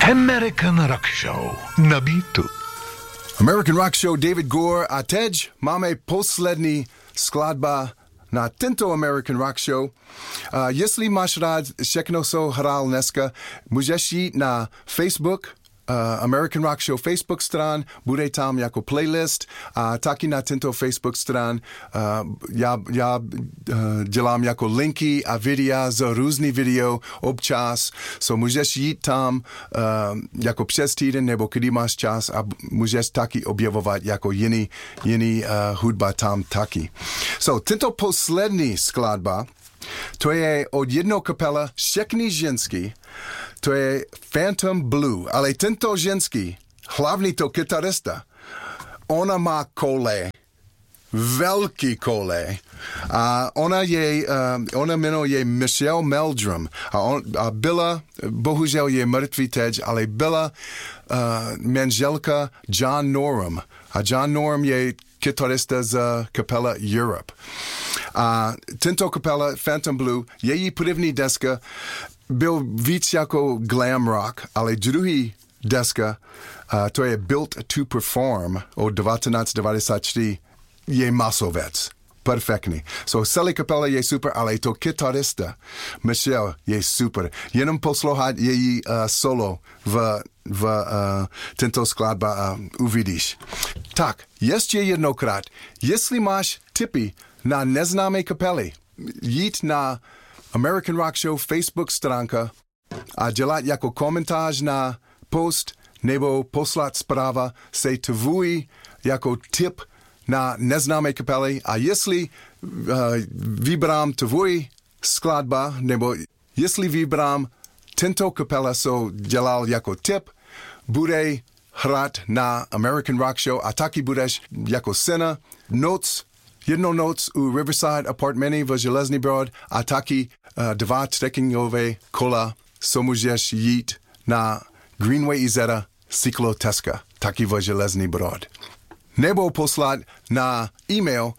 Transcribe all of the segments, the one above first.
American Rock Show na Beatu. American Rock Show, David Gore a teď máme poslední skladba na tento American Rock Show. Jestli máš rád všechno, co hrál dneska, můžeš jít na Facebook, American Rock Show Facebook stran, bude tam jako playlist a taky na tento Facebook stran já dělám jako linky a videa z různý video občas, so můžeš jít tam jako přes týden nebo kdy máš čas a můžeš taky objevovat jako jiný hudba tam taky. So, tento poslední skladba, to je od jednou kapela, všechny ženský, to je Phantom Blue, ale tento ženský, hlavní to kytarista, ona má kole, velký kole, a ona jmenuje Michelle Meldrum a byla, bohužel je mrtvý teď, ale byla manželka John Norum a John Norum je kytarista z kapela Europe. A tento kapela Phantom Blue, její první deska byl víc jako glam rock, ale druhý deska, to je Built to Perform od 1994, je masovec. Perfektní. So celý kapela je super, ale to kytarista Michelle je super. Jenom poslouchat její solo v tento skladba a uvidíš. Tak, ještě jednokrát, jestli máš tipy na neznámé kapely, jít na American Rock Show Facebook stránka a dělat jako komentář na post nebo poslat zpráva se tvůj jako tip na neznámé kapely a jestli vybrám tvůj skladba nebo jestli vybrám tento kapela, co dělal jako tip, bude hrát na American Rock Show a taky budeš jako scéna jednou noc u Riverside Apartmenty v Železný Brod a taky 2 trekkingové kola, co můžeš jít na Greenway Izera cykloteska, taky v Železný Brod. Nebo poslat na e-mail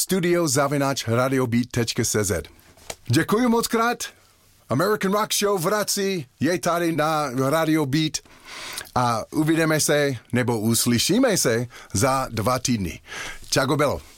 studio@radiobeat.cz. Děkuji moc krát. American Rock Show vrací, je tady na Radio Beat a uvidíme se nebo uslyšíme se za 2 týdny. Ciao bello.